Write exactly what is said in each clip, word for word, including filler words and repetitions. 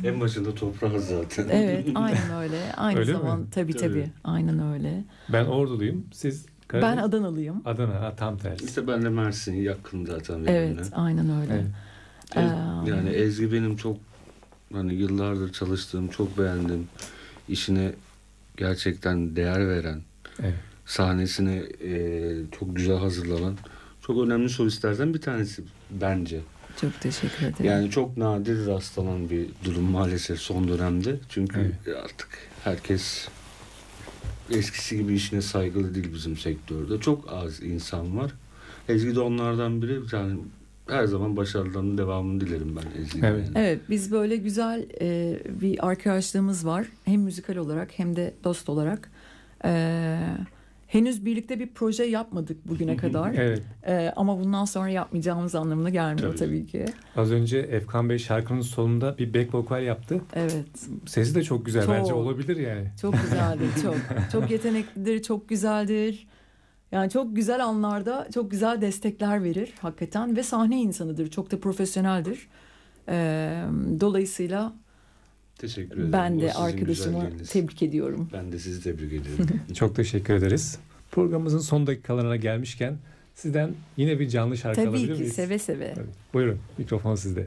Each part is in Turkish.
En başında toprağız zaten. Evet, aynen öyle. Aynı Öyle zaman mi? tabii, tabii Tabii. Aynen öyle. Ben Orduluyum. Siz Ben Karadeniz? Adanalıyım. Adana. Ha, tam tersi. İşte ben de Mersin, yakın zaten birbirine. Evet, aynen öyle. Evet. Ez- yani Ezgi benim çok hani yıllardır çalıştığım, çok beğendim. İşine gerçekten değer veren, Evet. sahnesine e, çok güzel hazırlanan çok önemli solistlerden bir tanesi bence. Çok teşekkür ederim. Yani çok nadir rastlanan bir durum maalesef son dönemde. Çünkü Evet. artık herkes eskisi gibi işine saygılı değil bizim sektörde. Çok az insan var. Ezgi de onlardan biri. Yani her zaman başarılarının devamını dilerim ben Ezgi'ye. Evet. Yani. Evet, biz böyle güzel e, bir arkadaşlığımız var. Hem müzikal olarak hem de dost olarak. E, henüz birlikte bir proje yapmadık bugüne kadar. Evet. E, ama bundan sonra yapmayacağımız anlamına gelmiyor Tabii. tabii ki. Az önce Efkan Bey şarkının sonunda bir back vokal yaptı. Evet. Sesi de çok güzel Çok. bence, olabilir yani. Çok güzeldir, çok. Çok yeteneklidir, çok güzeldir. Yani çok güzel anlarda çok güzel destekler verir hakikaten ve sahne insanıdır, çok da profesyoneldir. Ee, dolayısıyla Teşekkür ederim. ben O de sizin arkadaşımı güzelliğiniz. tebrik ediyorum. Ben de sizi tebrik ediyorum. Çok teşekkür ederiz. Programımızın son dakikalarına gelmişken sizden yine bir canlı şarkı alabilir Tabii ki, miyiz? seve seve. Tabii. Buyurun, mikrofon sizde.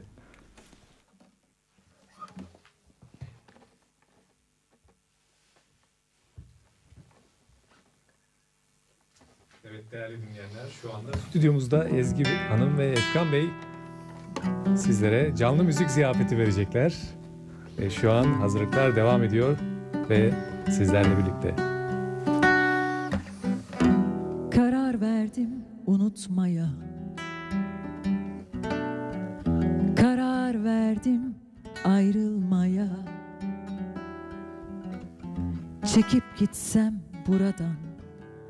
Evet değerli dinleyenler, şu anda stüdyomuzda Ezgi Hanım ve Efkan Bey sizlere canlı müzik ziyafeti verecekler. Ve şu an hazırlıklar devam ediyor ve sizlerle birlikte. Karar verdim unutmaya, karar verdim ayrılmaya. Çekip gitsem buradan